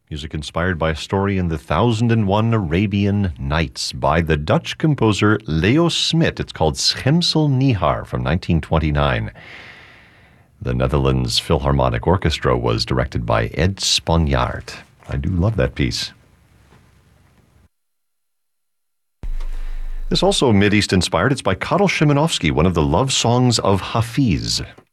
Music inspired by a story in the 1001 Arabian Nights by the Dutch composer Leo Smit. It's called Schemsel Nihar from 1929. The Netherlands Philharmonic Orchestra was directed by Ed Sponjaard. I do love that piece. This also Mideast inspired. It's by Karel Szymanowski, one of the love songs of Hafiz.